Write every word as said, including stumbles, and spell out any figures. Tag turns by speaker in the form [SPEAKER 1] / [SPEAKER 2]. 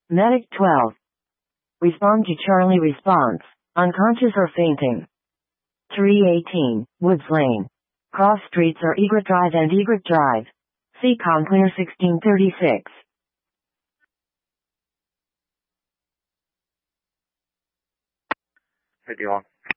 [SPEAKER 1] Medic twelve. Respond to Charlie response. Unconscious or fainting. three eighteen, Woods Lane. Cross streets are Egret Drive and Egret Drive. C Com clear sixteen thirty-six.
[SPEAKER 2] fifty-one.